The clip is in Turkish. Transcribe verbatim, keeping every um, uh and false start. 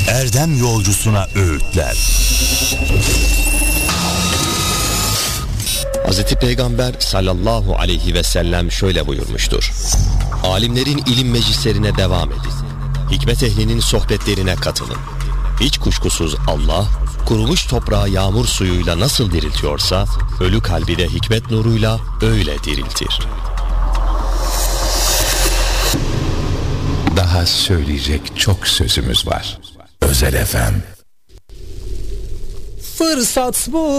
erdem yolcusuna öğütler. Hazreti Peygamber sallallahu aleyhi ve sellem şöyle buyurmuştur: alimlerin ilim meclislerine devam edin, hikmet ehlinin sohbetlerine katılın. Hiç kuşkusuz Allah, kurumuş toprağı yağmur suyuyla nasıl diriltiyorsa, ölü kalbi de hikmet nuruyla öyle diriltir. Daha söyleyecek çok sözümüz var. Özel F M. Fırsat bu.